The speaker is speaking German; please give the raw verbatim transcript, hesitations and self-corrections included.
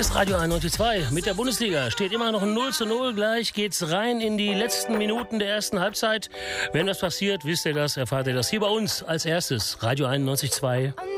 ist Radio einundneunzig Komma zwei mit der Bundesliga. Steht immer noch null zu null. Gleich geht's rein in die letzten Minuten der ersten Halbzeit. Wenn das passiert, wisst ihr das, erfahrt ihr das hier bei uns als erstes. Radio einundneunzig Komma zwei.